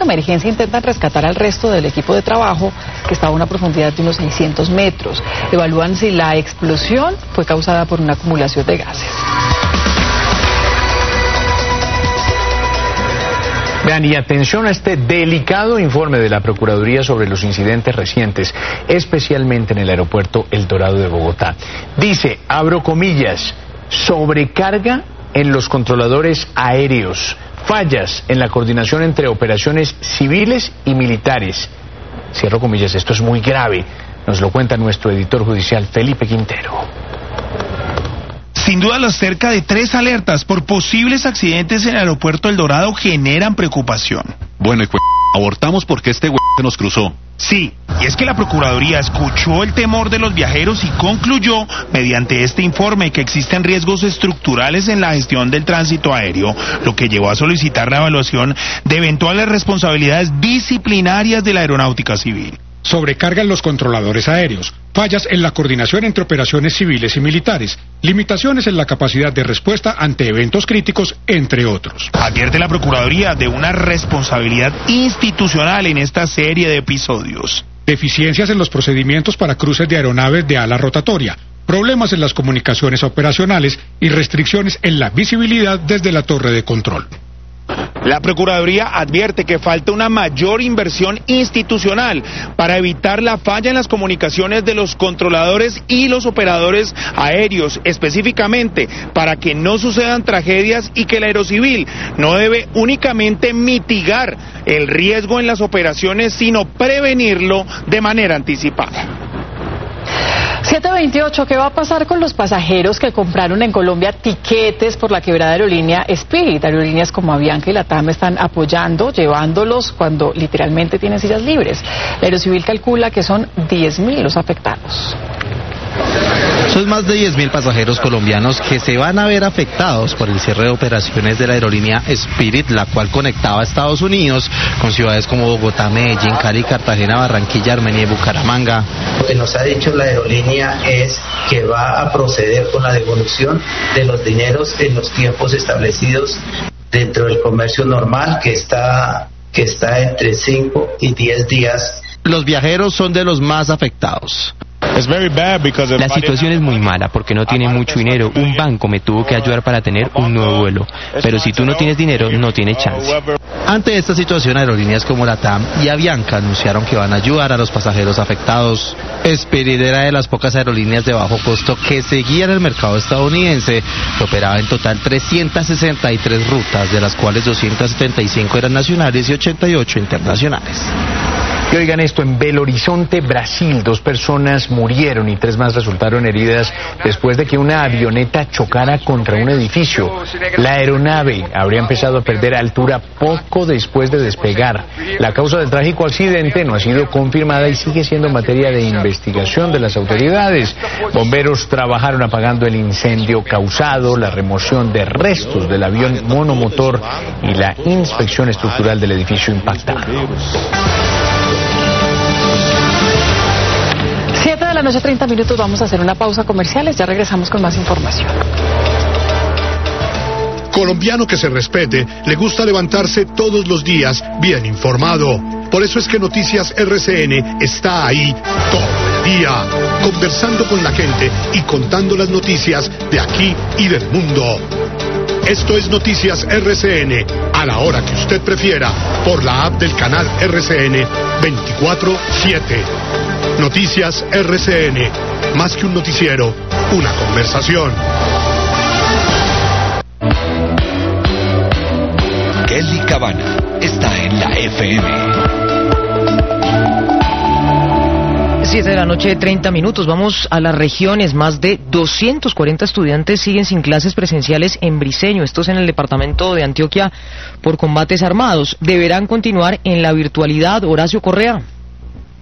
emergencia intentan rescatar al resto del equipo de trabajo que estaba a una profundidad de unos 600 metros. Evalúan si la explosión fue causada por una acumulación de gases. Vean, y atención a este delicado informe de la Procuraduría sobre los incidentes recientes, especialmente en el aeropuerto El Dorado de Bogotá. Dice, abro comillas, sobrecarga en los controladores aéreos, fallas en la coordinación entre operaciones civiles y militares. Cierro comillas, esto es muy grave, nos lo cuenta nuestro editor judicial Felipe Quintero. Sin duda, las cerca de 3 alertas por posibles accidentes en el aeropuerto El Dorado generan preocupación. Bueno, abortamos porque este se nos cruzó. Sí, y es que la Procuraduría escuchó el temor de los viajeros y concluyó, mediante este informe, que existen riesgos estructurales en la gestión del tránsito aéreo, lo que llevó a solicitar la evaluación de eventuales responsabilidades disciplinarias de la aeronáutica civil. Sobrecargan los controladores aéreos, fallas en la coordinación entre operaciones civiles y militares, limitaciones en la capacidad de respuesta ante eventos críticos, entre otros. Advierte la Procuraduría de una responsabilidad institucional en esta serie de episodios. Deficiencias en los procedimientos para cruces de aeronaves de ala rotatoria, problemas en las comunicaciones operacionales y restricciones en la visibilidad desde la torre de control. La Procuraduría advierte que falta una mayor inversión institucional para evitar la falla en las comunicaciones de los controladores y los operadores aéreos, específicamente para que no sucedan tragedias, y que el aerocivil no debe únicamente mitigar el riesgo en las operaciones, sino prevenirlo de manera anticipada. 7:28, ¿qué va a pasar con los pasajeros que compraron en Colombia tiquetes por la quebrada aerolínea Spirit? Aerolíneas como Avianca y LATAM están apoyando, llevándolos cuando literalmente tienen sillas libres. La Aerocivil calcula que son 10.000 los afectados. Son más de 10.000 pasajeros colombianos que se van a ver afectados por el cierre de operaciones de la aerolínea Spirit, la cual conectaba a Estados Unidos con ciudades como Bogotá, Medellín, Cali, Cartagena, Barranquilla, Armenia y Bucaramanga. Lo que nos ha dicho la aerolínea es que va a proceder con la devolución de los dineros en los tiempos establecidos dentro del comercio normal, que está entre 5 y 10 días. Los viajeros son de los más afectados. La situación es muy mala porque no tienen mucho dinero. Un banco me tuvo que ayudar para tener un nuevo vuelo. Pero si tú no tienes dinero, no tienes chance. Ante esta situación, aerolíneas como LATAM y Avianca anunciaron que van a ayudar a los pasajeros afectados. Spirit era de las pocas aerolíneas de bajo costo que seguían el mercado estadounidense, que operaba en total 363 rutas, de las cuales 275 eran nacionales y 88 internacionales. Y oigan esto, en Belo Horizonte, Brasil, 2 personas murieron y 3 más resultaron heridas después de que una avioneta chocara contra un edificio. La aeronave habría empezado a perder altura poco después de despegar. La causa del trágico accidente no ha sido confirmada y sigue siendo materia de investigación de las autoridades. Bomberos trabajaron apagando el incendio causado, la remoción de restos del avión monomotor y la inspección estructural del edificio impactado. 7:30 p.m, vamos a hacer una pausa comerciales, ya regresamos con más información. Colombiano que se respete, le gusta levantarse todos los días bien informado. Por eso es que Noticias RCN está ahí todo el día, conversando con la gente y contando las noticias de aquí y del mundo. Esto es Noticias RCN, a la hora que usted prefiera, por la app del canal RCN 24/7. Noticias RCN, más que un noticiero, una conversación. Kelly Cabana está en la FM. 7:30 p.m, vamos a las regiones. Más de 240 estudiantes siguen sin clases presenciales en Briceño, estos en el departamento de Antioquia, por combates armados. Deberán continuar en la virtualidad. Horacio Correa.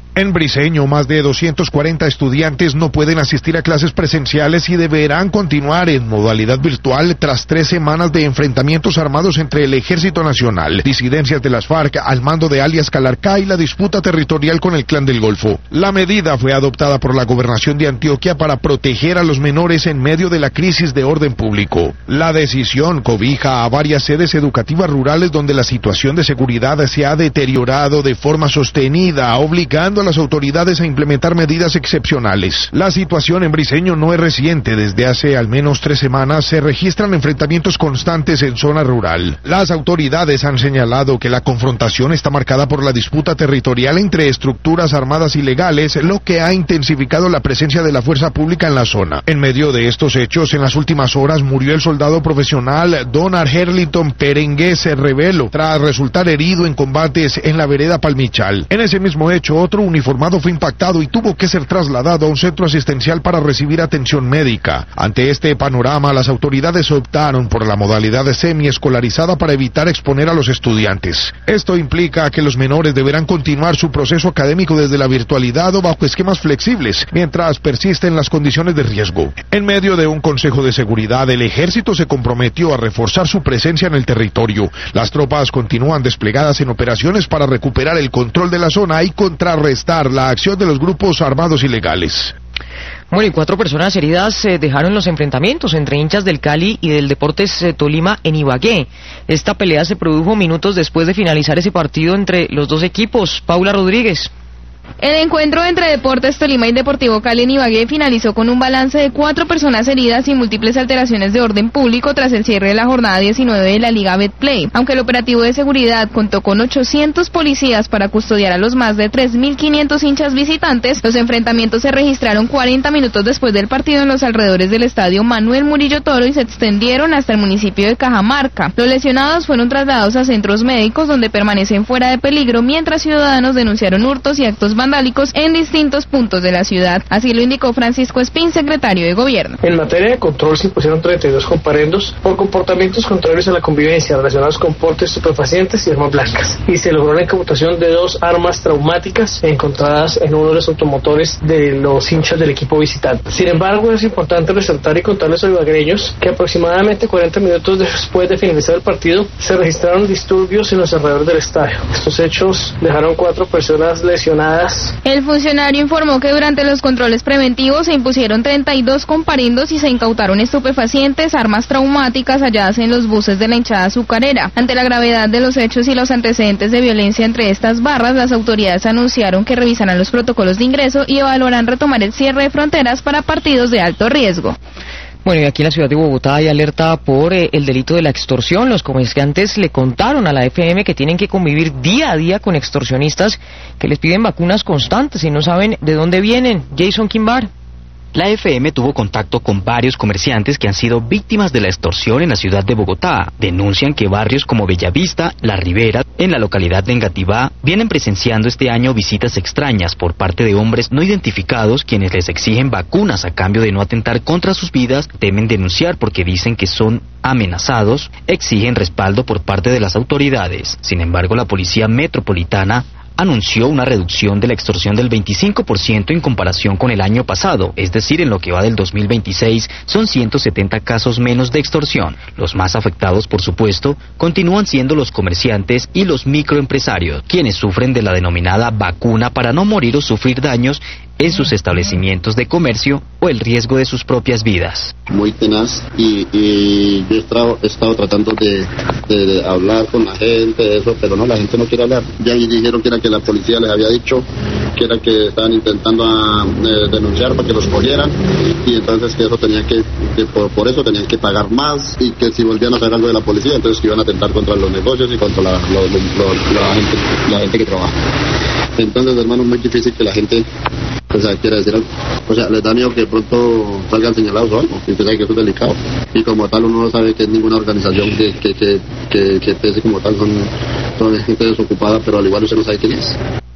En Briceño, más de 240 estudiantes no pueden asistir a clases presenciales y deberán continuar en modalidad virtual tras 3 semanas de enfrentamientos armados entre el Ejército Nacional, disidencias de las FARC al mando de alias Calarcá y la disputa territorial con el Clan del Golfo. La medida fue adoptada por la Gobernación de Antioquia para proteger a los menores en medio de la crisis de orden público. La decisión cobija a varias sedes educativas rurales donde la situación de seguridad se ha deteriorado de forma sostenida, obligando a las autoridades a implementar medidas excepcionales. La situación en Briceño no es reciente. Desde hace al menos 3 semanas se registran enfrentamientos constantes en zona rural. Las autoridades han señalado que la confrontación está marcada por la disputa territorial entre estructuras armadas ilegales, lo que ha intensificado la presencia de la fuerza pública en la zona. En medio de estos hechos, en las últimas horas murió el soldado profesional Don Argerliton Perengues Revelo, tras resultar herido en combates en la vereda Palmichal. En ese mismo hecho, otro uniformado fue impactado y tuvo que ser trasladado a un centro asistencial para recibir atención médica. Ante este panorama, las autoridades optaron por la modalidad semiescolarizada para evitar exponer a los estudiantes. Esto implica que los menores deberán continuar su proceso académico desde la virtualidad o bajo esquemas flexibles, mientras persisten las condiciones de riesgo. En medio de un consejo de seguridad, el ejército se comprometió a reforzar su presencia en el territorio. Las tropas continúan desplegadas en operaciones para recuperar el control de la zona y contrarrestar la acción de los grupos armados ilegales. Bueno, y 4 personas heridas dejaron los enfrentamientos entre hinchas del Cali y del Deportes Tolima en Ibagué. Esta pelea se produjo minutos después de finalizar ese partido entre los dos equipos. Paula Rodríguez. El encuentro entre Deportes Tolima y Deportivo Cali en Ibagué finalizó con un balance de 4 personas heridas y múltiples alteraciones de orden público tras el cierre de la jornada 19 de la Liga Betplay. Aunque el operativo de seguridad contó con 800 policías para custodiar a los más de 3.500 hinchas visitantes, los enfrentamientos se registraron 40 minutos después del partido en los alrededores del estadio Manuel Murillo Toro y se extendieron hasta el municipio de Cajamarca. Los lesionados fueron trasladados a centros médicos donde permanecen fuera de peligro, mientras ciudadanos denunciaron hurtos y actos vandálicos en distintos puntos de la ciudad. Así lo indicó Francisco Espín, secretario de Gobierno. En materia de control se impusieron 32 comparendos por comportamientos contrarios a la convivencia relacionados con portes estupefacientes y armas blancas. Y se logró la incautación de 2 armas traumáticas encontradas en uno de los automotores de los hinchas del equipo visitante. Sin embargo, es importante resaltar y contarles a los ibagueños que aproximadamente 40 minutos después de finalizar el partido se registraron disturbios en los alrededores del estadio. Estos hechos dejaron 4 personas lesionadas. El funcionario informó que durante los controles preventivos se impusieron 32 comparendos y se incautaron estupefacientes, armas traumáticas halladas en los buses de la hinchada azucarera. Ante la gravedad de los hechos y los antecedentes de violencia entre estas barras, las autoridades anunciaron que revisarán los protocolos de ingreso y evaluarán retomar el cierre de fronteras para partidos de alto riesgo. Bueno, y aquí en la ciudad de Bogotá hay alerta por el delito de la extorsión. Los comerciantes le contaron a la FM que tienen que convivir día a día con extorsionistas que les piden vacunas constantes y no saben de dónde vienen. Jason Kimbar. La FM tuvo contacto con varios comerciantes que han sido víctimas de la extorsión en la ciudad de Bogotá. Denuncian que barrios como Bellavista, La Ribera, en la localidad de Engativá, vienen presenciando este año visitas extrañas por parte de hombres no identificados quienes les exigen vacunas a cambio de no atentar contra sus vidas, temen denunciar porque dicen que son amenazados, exigen respaldo por parte de las autoridades. Sin embargo, la Policía Metropolitana anunció una reducción de la extorsión del 25% en comparación con el año pasado, es decir, en lo que va del 2026 son 170 casos menos de extorsión. Los más afectados, por supuesto, continúan siendo los comerciantes y los microempresarios, quienes sufren de la denominada vacuna para no morir o sufrir daños en sus establecimientos de comercio o el riesgo de sus propias vidas. Muy tenaz y yo he estado tratando de hablar con la gente, eso, pero no, la gente no quiere hablar. Ya dijeron que era que la policía les había dicho que era que estaban intentando denunciar para que los cogieran y entonces que eso tenían que por eso tenían que pagar más y que si volvían a hacer algo de la policía entonces que iban a atentar contra los negocios y contra la gente que trabaja. Entonces, hermano, es muy difícil que la gente quiere decir algo. Les da miedo que de pronto salgan señalados o algo. Y usted sabe que eso es delicado. Y como tal, uno no sabe que es ninguna organización que pese como tal, son gente desocupada, pero al igual usted no sabe quién es.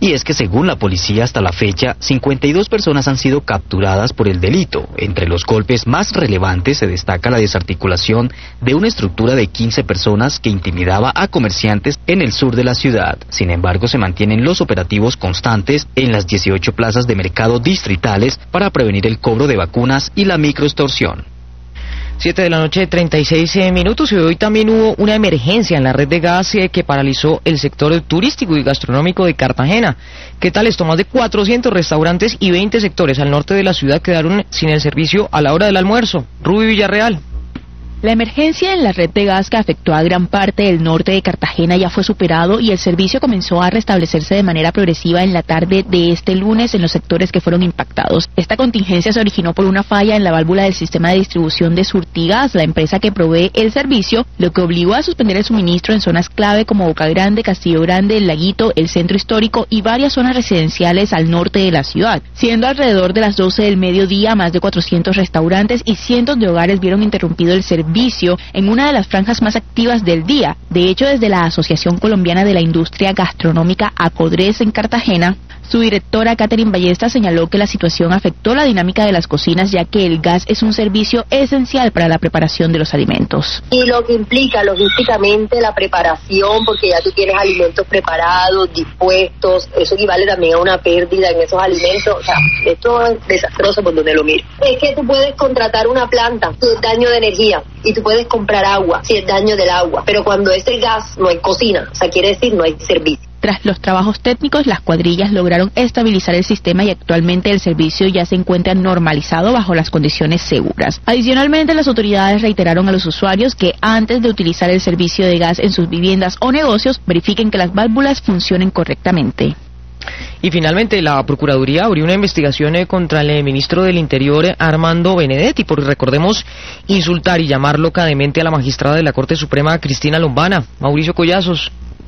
Y es que según la policía hasta la fecha, 52 personas han sido capturadas por el delito. Entre los golpes más relevantes se destaca la desarticulación de una estructura de 15 personas que intimidaba a comerciantes en el sur de la ciudad. Sin embargo, se mantienen los operativos constantes en las 18 plazas de mercado distritales para prevenir el cobro de vacunas y la microextorsión. 7 de la noche, 36 minutos, y hoy también hubo una emergencia en la red de gas que paralizó el sector turístico y gastronómico de Cartagena. ¿Qué tal esto? Más de 400 restaurantes y 20 sectores al norte de la ciudad quedaron sin el servicio a la hora del almuerzo. Rubio Villarreal. La emergencia en la red de gas que afectó a gran parte del norte de Cartagena ya fue superado y el servicio comenzó a restablecerse de manera progresiva en la tarde de este lunes en los sectores que fueron impactados. Esta contingencia se originó por una falla en la válvula del sistema de distribución de Surtigas, la empresa que provee el servicio, lo que obligó a suspender el suministro en zonas clave como Boca Grande, Castillo Grande, El Laguito, el centro histórico y varias zonas residenciales al norte de la ciudad. Siendo alrededor de las 12 del mediodía, más de 400 restaurantes y cientos de hogares vieron interrumpido el servicio en una de las franjas más activas del día. De hecho, desde la Asociación Colombiana de la Industria Gastronómica ACODRES en Cartagena, su directora Catherine Ballesta señaló que la situación afectó la dinámica de las cocinas, ya que el gas es un servicio esencial para la preparación de los alimentos. Y lo que implica logísticamente la preparación, porque ya tú tienes alimentos preparados, dispuestos, eso equivale también a una pérdida en esos alimentos. O sea, esto es desastroso por donde lo mires. Es que tú puedes contratar una planta si es daño de energía y tú puedes comprar agua si es daño del agua, pero cuando es el gas no hay cocina, o sea, quiere decir no hay servicio. Tras los trabajos técnicos, las cuadrillas lograron estabilizar el sistema y actualmente el servicio ya se encuentra normalizado bajo las condiciones seguras. Adicionalmente, las autoridades reiteraron a los usuarios que antes de utilizar el servicio de gas en sus viviendas o negocios, verifiquen que las válvulas funcionen correctamente. Y finalmente, la Procuraduría abrió una investigación contra el ministro del Interior, Armando Benedetti, por, recordemos, insultar y llamar locadamente a la magistrada de la Corte Suprema, Cristina Lombana. Mauricio Collazos.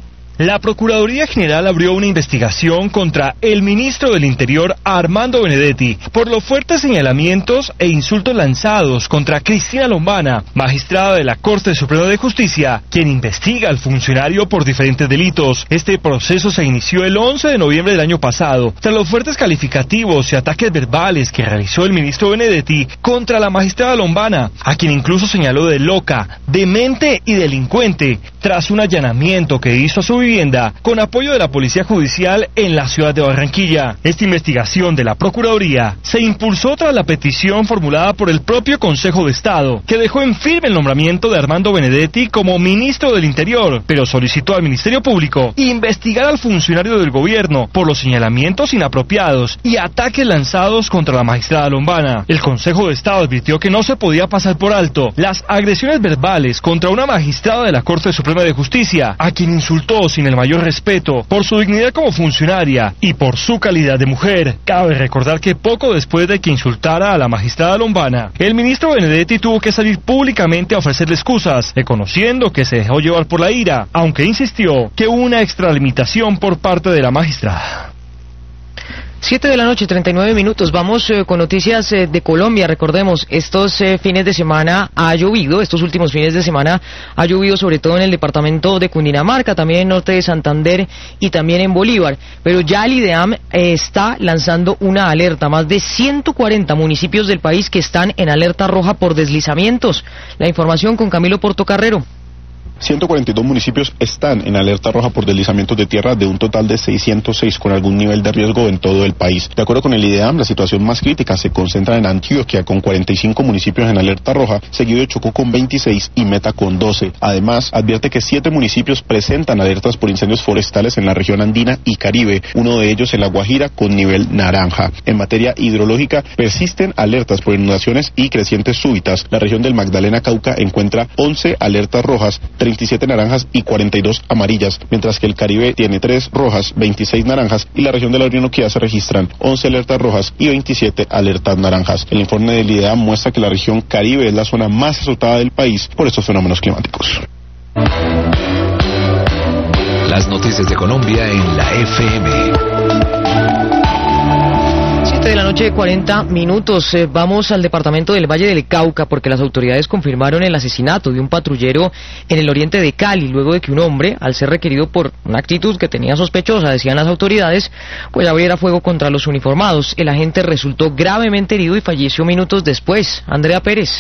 La Procuraduría General abrió una investigación contra el ministro del Interior, Armando Benedetti, por los fuertes señalamientos e insultos lanzados contra Cristina Lombana, magistrada de la Corte Suprema de Justicia, quien investiga al funcionario por diferentes delitos. Este proceso se inició el 11 de noviembre del año pasado, tras los fuertes calificativos y ataques verbales que realizó el ministro Benedetti contra la magistrada Lombana, a quien incluso señaló de loca, demente y delincuente, tras un allanamiento que hizo a su vivienda con apoyo de la Policía Judicial en la ciudad de Barranquilla. Esta investigación de la Procuraduría se impulsó tras la petición formulada por el propio Consejo de Estado, que dejó en firme el nombramiento de Armando Benedetti como ministro del Interior, pero solicitó al Ministerio Público investigar al funcionario del gobierno por los señalamientos inapropiados y ataques lanzados contra la magistrada Lombana. El Consejo de Estado advirtió que no se podía pasar por alto las agresiones verbales contra una magistrada de la Corte Suprema de Justicia, a quien insultó sin el mayor respeto por su dignidad como funcionaria y por su calidad de mujer. Cabe recordar que poco después de que insultara a la magistrada Lombana, el ministro Benedetti tuvo que salir públicamente a ofrecerle excusas, reconociendo que se dejó llevar por la ira, aunque insistió que hubo una extralimitación por parte de la magistrada. 7 de la noche, 39 minutos. Vamos con noticias de Colombia. Recordemos, estos fines de semana ha llovido, estos últimos fines de semana ha llovido sobre todo en el departamento de Cundinamarca, también en el norte de Santander y también en Bolívar. Pero ya el IDEAM está lanzando una alerta. Más de 140 municipios del país que están en alerta roja por deslizamientos. La información con Camilo Portocarrero. 142 municipios están en alerta roja por deslizamientos de tierra de un total de 606 con algún nivel de riesgo en todo el país. De acuerdo con el IDEAM, la situación más crítica se concentra en Antioquia con 45 municipios en alerta roja, seguido de Chocó con 26 y Meta con 12. Además, advierte que 7 municipios presentan alertas por incendios forestales en la región andina y Caribe, uno de ellos en La Guajira con nivel naranja. En materia hidrológica, persisten alertas por inundaciones y crecientes súbitas. La región del Magdalena Cauca encuentra 11 alertas rojas, 37 naranjas y 42 amarillas, mientras que el Caribe tiene 3 rojas, 26 naranjas y la región de la Orinoquía se registran 11 alertas rojas y 27 alertas naranjas. El informe del IDEAM muestra que la región Caribe es la zona más azotada del país por estos fenómenos climáticos. Las noticias de Colombia en la FM. 7:40 Vamos al departamento del Valle del Cauca porque las autoridades confirmaron el asesinato de un patrullero en el oriente de Cali, luego de que un hombre, al ser requerido por una actitud que tenía sospechosa, decían las autoridades, pues abriera fuego contra los uniformados. El agente resultó gravemente herido y falleció minutos después. Andrea Pérez.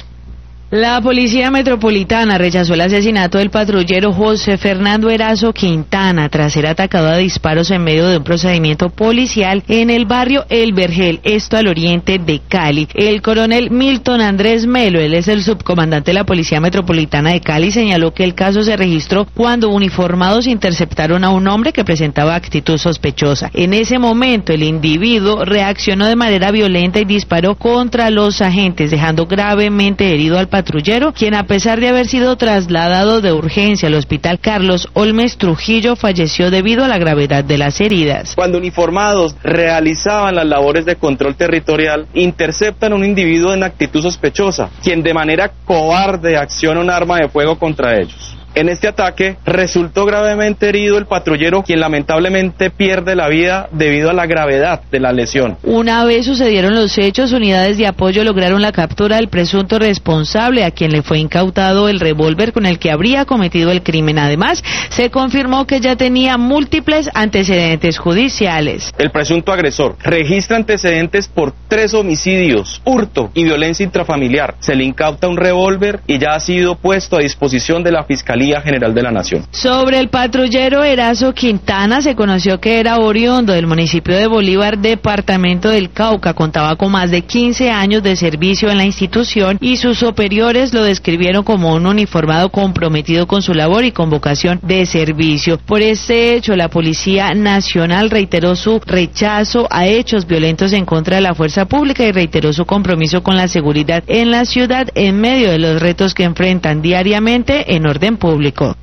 La Policía Metropolitana rechazó el asesinato del patrullero José Fernando Erazo Quintana tras ser atacado a disparos en medio de un procedimiento policial en el barrio El Vergel, esto al oriente de Cali. El coronel Milton Andrés Melo, él es el subcomandante de la Policía Metropolitana de Cali, señaló que el caso se registró cuando uniformados interceptaron a un hombre que presentaba actitud sospechosa. En ese momento el individuo reaccionó de manera violenta y disparó contra los agentes, dejando gravemente herido al patrullero, quien a pesar de haber sido trasladado de urgencia al hospital Carlos Olmes Trujillo, falleció debido a la gravedad de las heridas. Cuando uniformados realizaban las labores de control territorial, interceptan a un individuo en actitud sospechosa, quien de manera cobarde acciona un arma de fuego contra ellos. En este ataque resultó gravemente herido el patrullero, quien lamentablemente pierde la vida debido a la gravedad de la lesión. Una vez sucedieron los hechos, unidades de apoyo lograron la captura del presunto responsable, a quien le fue incautado el revólver con el que habría cometido el crimen. Además, se confirmó que ya tenía múltiples antecedentes judiciales. El presunto agresor registra antecedentes por 3 homicidios, hurto y violencia intrafamiliar. Se le incauta un revólver y ya ha sido puesto a disposición de la Fiscalía General de la Nación. Sobre el patrullero Erazo Quintana, se conoció que era oriundo del municipio de Bolívar, departamento del Cauca. Contaba con más de 15 años de servicio en la institución y sus superiores lo describieron como un uniformado comprometido con su labor y con vocación de servicio. Por este hecho, la Policía Nacional reiteró su rechazo a hechos violentos en contra de la fuerza pública y reiteró su compromiso con la seguridad en la ciudad en medio de los retos que enfrentan diariamente en orden público.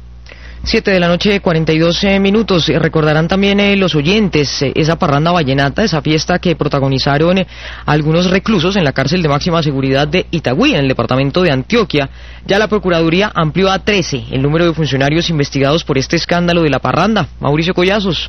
7:42 Recordarán también los oyentes esa parranda vallenata, esa fiesta que protagonizaron algunos reclusos en la cárcel de máxima seguridad de Itagüí, en el departamento de Antioquia. Ya la Procuraduría amplió a 13 el número de funcionarios investigados por este escándalo de la parranda. Mauricio Collazos.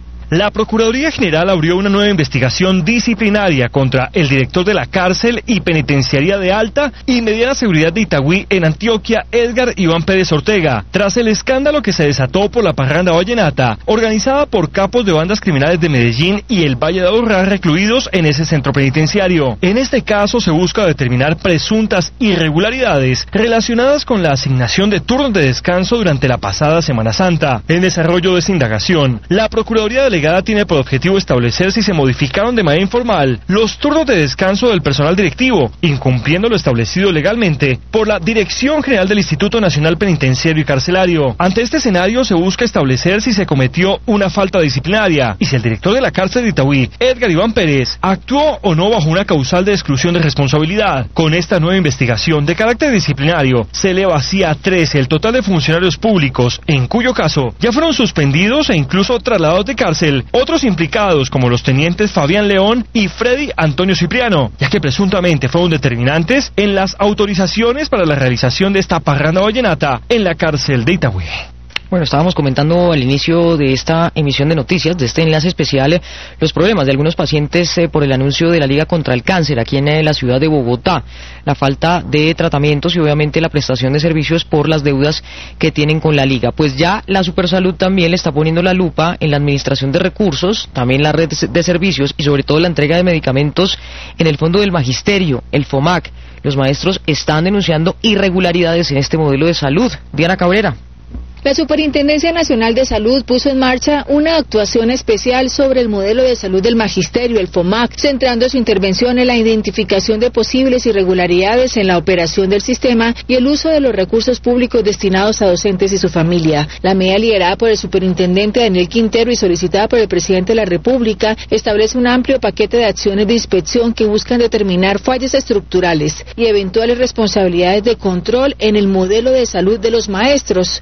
La Procuraduría General abrió una nueva investigación disciplinaria contra el director de la cárcel y penitenciaría de alta y mediana seguridad de Itagüí en Antioquia, Edgar Iván Pérez Ortega, tras el escándalo que se desató por la parranda vallenata, organizada por capos de bandas criminales de Medellín y el Valle de Aburrá, recluidos en ese centro penitenciario. En este caso se busca determinar presuntas irregularidades relacionadas con la asignación de turnos de descanso durante la pasada Semana Santa. En desarrollo de esta indagación, la Procuraduría Delegada tiene por objetivo establecer si se modificaron de manera informal los turnos de descanso del personal directivo, incumpliendo lo establecido legalmente por la Dirección General del Instituto Nacional Penitenciario y Carcelario. Ante este escenario se busca establecer si se cometió una falta disciplinaria y si el director de la cárcel de Itagüí, Edgar Iván Pérez, actuó o no bajo una causal de exclusión de responsabilidad. Con esta nueva investigación de carácter disciplinario se eleva hacia 13 el total de funcionarios públicos, en cuyo caso ya fueron suspendidos e incluso trasladados de cárcel otros implicados como los tenientes Fabián León y Freddy Antonio Cipriano, ya que presuntamente fueron determinantes en las autorizaciones para la realización de esta parranda vallenata en la cárcel de Itagüí. Bueno, estábamos comentando al inicio de esta emisión de noticias, de este enlace especial, los problemas de algunos pacientes por el anuncio de la Liga contra el Cáncer aquí en la ciudad de Bogotá, la falta de tratamientos y obviamente la prestación de servicios por las deudas que tienen con la Liga. Pues ya la Supersalud también le está poniendo la lupa en la administración de recursos, también la red de servicios y sobre todo la entrega de medicamentos en el Fondo del Magisterio, el FOMAC. Los maestros están denunciando irregularidades en este modelo de salud. Diana Cabrera. La Superintendencia Nacional de Salud puso en marcha una actuación especial sobre el modelo de salud del magisterio, el FOMAC, centrando su intervención en la identificación de posibles irregularidades en la operación del sistema y el uso de los recursos públicos destinados a docentes y su familia. La medida liderada por el superintendente Daniel Quintero y solicitada por el presidente de la República establece un amplio paquete de acciones de inspección que buscan determinar fallas estructurales y eventuales responsabilidades de control en el modelo de salud de los maestros. La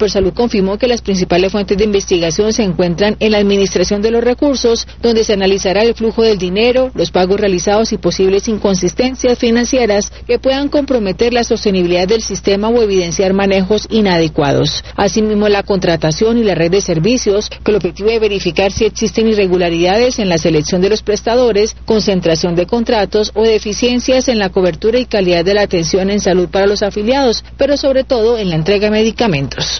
Supersalud confirmó que las principales fuentes de investigación se encuentran en la administración de los recursos, donde se analizará el flujo del dinero, los pagos realizados y posibles inconsistencias financieras que puedan comprometer la sostenibilidad del sistema o evidenciar manejos inadecuados. Asimismo, la contratación y la red de servicios, con el objetivo de verificar si existen irregularidades en la selección de los prestadores, concentración de contratos o deficiencias en la cobertura y calidad de la atención en salud para los afiliados, pero sobre todo en la entrega de medicamentos.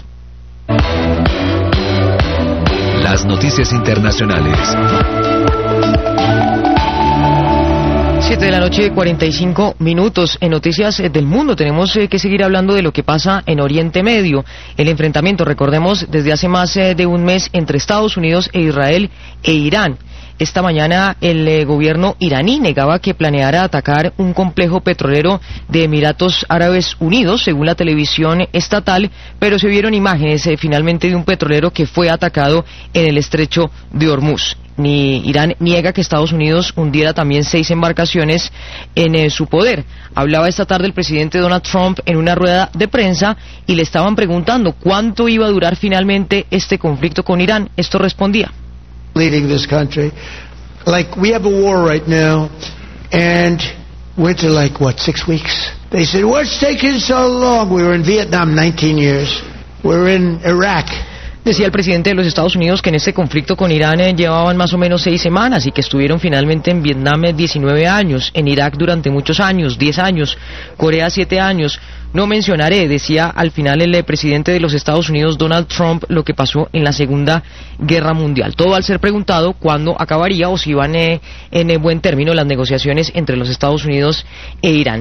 Las noticias internacionales. 7:45 p.m. En noticias del mundo tenemos que seguir hablando de lo que pasa en Oriente Medio. El enfrentamiento, recordemos, desde hace más de un mes entre Estados Unidos e Israel e Irán. Esta mañana el gobierno iraní negaba que planeara atacar un complejo petrolero de Emiratos Árabes Unidos, según la televisión estatal, pero se vieron imágenes finalmente de un petrolero que fue atacado en el estrecho de Hormuz. Irán niega que Estados Unidos hundiera también 6 embarcaciones en su poder. Hablaba esta tarde el presidente Donald Trump en una rueda de prensa y le estaban preguntando cuánto iba a durar finalmente este conflicto con Irán. Esto respondía. Leading this country, like we have a war right now, and we're to 6 weeks. They said, what's taking so long? We were in Vietnam 19 years. We're in Iraq. Decía el presidente de los Estados Unidos que en este conflicto con Irán llevaban más o menos 6 semanas y que estuvieron finalmente en Vietnam 19 años, en Irak durante muchos años, 10 años, Corea 7 años. No mencionaré, decía al final el presidente de los Estados Unidos, Donald Trump, lo que pasó en la Segunda Guerra Mundial. Todo al ser preguntado cuándo acabaría o si iban en buen término las negociaciones entre los Estados Unidos e Irán.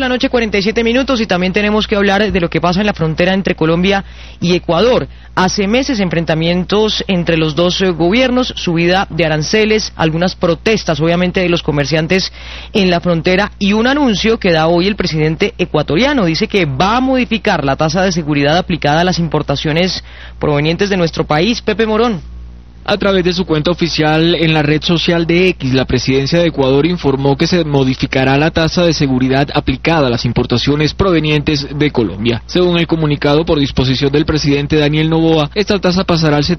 7:47 p.m. y también tenemos que hablar de lo que pasa en la frontera entre Colombia y Ecuador. Hace meses enfrentamientos entre los dos gobiernos, subida de aranceles, algunas protestas obviamente de los comerciantes en la frontera y un anuncio que da hoy el presidente ecuatoriano. Dice que va a modificar la tasa de seguridad aplicada a las importaciones provenientes de nuestro país. Pepe Morón. A través de su cuenta oficial en la red social de X, la presidencia de Ecuador informó que se modificará la tasa de seguridad aplicada a las importaciones provenientes de Colombia. Según el comunicado por disposición del presidente Daniel Noboa, esta tasa pasará al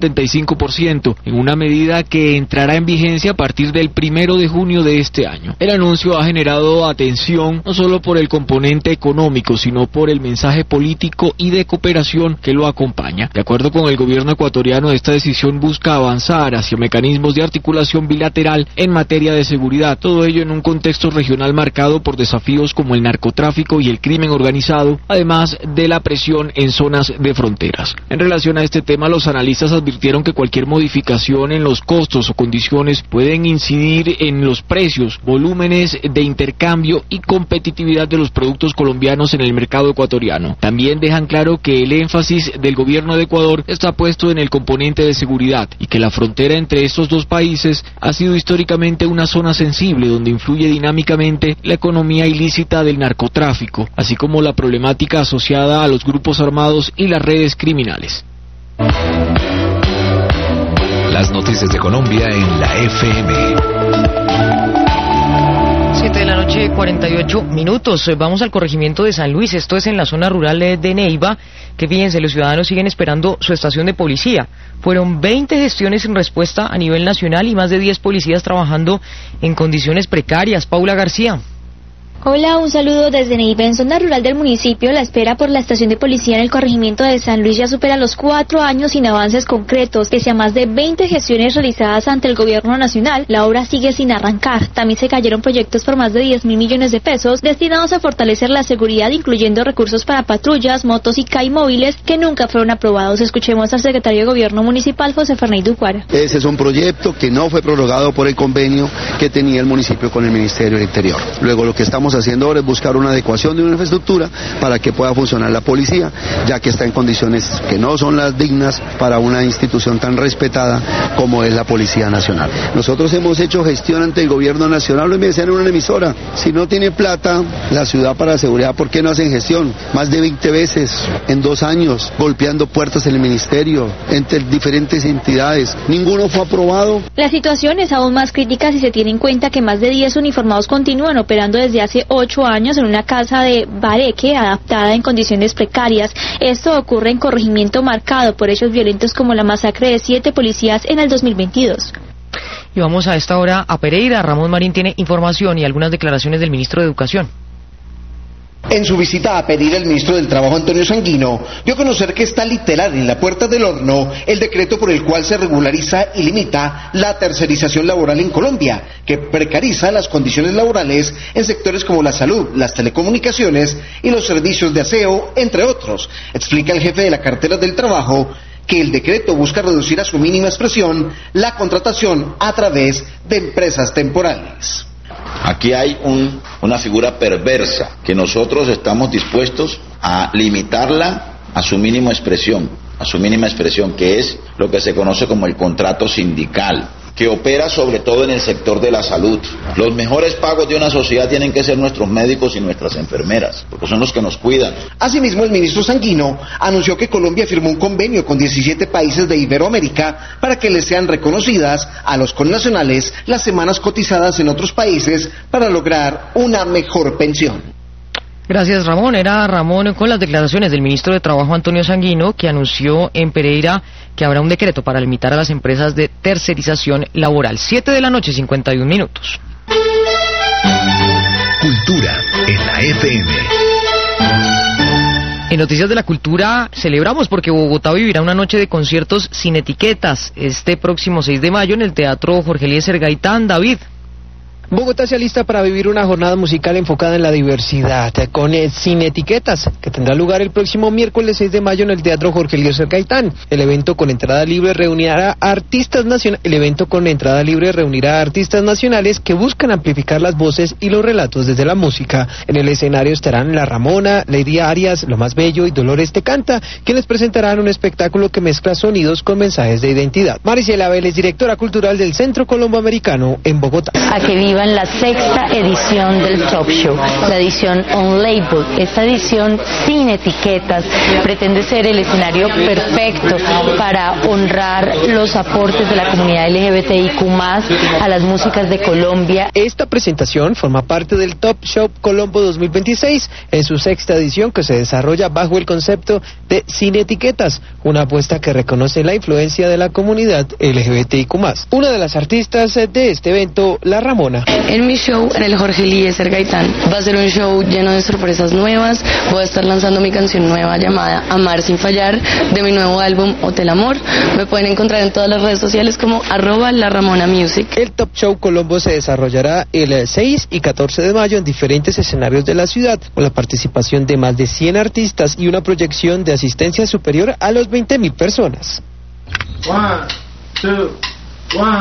75%, en una medida que entrará en vigencia a partir del 1 de junio de este año. El anuncio ha generado atención no solo por el componente económico, sino por el mensaje político y de cooperación que lo acompaña. De acuerdo con el gobierno ecuatoriano, esta decisión busca avanzar hacia mecanismos de articulación bilateral en materia de seguridad, todo ello en un contexto regional marcado por desafíos como el narcotráfico y el crimen organizado, además de la presión en zonas de fronteras. En relación a este tema, los analistas advirtieron que cualquier modificación en los costos o condiciones pueden incidir en los precios, volúmenes de intercambio y competitividad de los productos colombianos en el mercado ecuatoriano. También dejan claro que el énfasis del gobierno de Ecuador está puesto en el componente de seguridad y que la frontera entre estos dos países ha sido históricamente una zona sensible donde influye dinámicamente la economía ilícita del narcotráfico, así como la problemática asociada a los grupos armados y las redes criminales. Las noticias de Colombia en la FM. 7:48 p.m. Vamos al corregimiento de San Luis. Esto es en la zona rural de Neiva, que fíjense, los ciudadanos siguen esperando su estación de policía. Fueron 20 gestiones sin respuesta a nivel nacional y más de 10 policías trabajando en condiciones precarias. Paula García. Hola, un saludo desde Neiva. En zona rural del municipio, la espera por la estación de policía en el corregimiento de San Luis ya supera los 4 años sin avances concretos. Pese a más de 20 gestiones realizadas ante el gobierno nacional, la obra sigue sin arrancar. También se cayeron proyectos por más de 10.000 millones de pesos destinados a fortalecer la seguridad, incluyendo recursos para patrullas, motos y CAI móviles que nunca fueron aprobados. Escuchemos al secretario de Gobierno Municipal, José Fernando Ucuara. Ese es un proyecto que no fue prorrogado por el convenio que tenía el municipio con el Ministerio del Interior. Luego lo que estamos haciendo ahora es buscar una adecuación de una infraestructura para que pueda funcionar la policía, ya que está en condiciones que no son las dignas para una institución tan respetada como es la Policía Nacional. Nosotros hemos hecho gestión ante el gobierno nacional, lo me decían en una emisora, si no tiene plata la ciudad para seguridad, ¿por qué no hacen gestión? Más de 20 veces en 2 años, golpeando puertas en el ministerio, entre diferentes entidades, ninguno fue aprobado. La situación es aún más crítica si se tiene en cuenta que más de 10 uniformados continúan operando desde hace hace 8 años en una casa de Bareque adaptada en condiciones precarias. Esto ocurre en corregimiento marcado por hechos violentos como la masacre de 7 policías en el 2022. Y vamos a esta hora a Pereira. Ramón Marín tiene información y algunas declaraciones del ministro de Educación. En su visita a Pereira, el ministro del Trabajo, Antonio Sanguino, dio a conocer que está literal en la puerta del horno el decreto por el cual se regulariza y limita la tercerización laboral en Colombia, que precariza las condiciones laborales en sectores como la salud, las telecomunicaciones y los servicios de aseo, entre otros. Explica el jefe de la cartera del Trabajo que el decreto busca reducir a su mínima expresión la contratación a través de empresas temporales. Aquí hay una figura perversa que nosotros estamos dispuestos a limitarla a su mínima expresión, que es lo que se conoce como el contrato sindical, que opera sobre todo en el sector de la salud. Los mejores pagos de una sociedad tienen que ser nuestros médicos y nuestras enfermeras, porque son los que nos cuidan. Asimismo, el ministro Sanguino anunció que Colombia firmó un convenio con 17 países de Iberoamérica para que les sean reconocidas a los connacionales las semanas cotizadas en otros países para lograr una mejor pensión. Gracias, Ramón. Era Ramón con las declaraciones del ministro de Trabajo, Antonio Sanguino, que anunció en Pereira que habrá un decreto para limitar a las empresas de tercerización laboral. 7:51 p.m. Cultura en la FM. En Noticias de la Cultura celebramos porque Bogotá vivirá una noche de conciertos sin etiquetas este próximo 6 de mayo en el Teatro Jorge Eliezer Gaitán. David. Bogotá se alista para vivir una jornada musical enfocada en la diversidad, con Sin Etiquetas, que tendrá lugar el próximo miércoles 6 de mayo en el Teatro Jorge Eliezer Gaitán. El evento con entrada libre reunirá a artistas nacionales que buscan amplificar las voces y los relatos desde la música. En el escenario estarán La Ramona, Lady Arias, Lo Más Bello y Dolores Te Canta, quienes presentarán un espectáculo que mezcla sonidos con mensajes de identidad. Maricela Vélez, directora cultural del Centro Colomboamericano en Bogotá. A que vivan la 6ª edición del Top Show, la edición On Label. Esta edición sin etiquetas pretende ser el escenario perfecto para honrar los aportes de la comunidad LGBTIQ+, a las músicas de Colombia. Esta presentación forma parte del Top Show Colombo 2026, en su 6ª edición, que se desarrolla bajo el concepto de Sin Etiquetas, una apuesta que reconoce la influencia de la comunidad LGBTIQ+. Una de las artistas de este evento, La Ramona. En mi show, en el Jorge Eliezer Gaitán, va a ser un show lleno de sorpresas nuevas. Voy a estar lanzando mi canción nueva llamada Amar Sin Fallar, de mi nuevo álbum Hotel Amor. Me pueden encontrar en todas las redes sociales como @LaRamonaMusic. El Top Show Colombo se desarrollará el 6 y 14 de mayo en diferentes escenarios de la ciudad, con la participación de más de 100 artistas y una proyección de asistencia superior a los 20.000 personas. 1, 2, 1.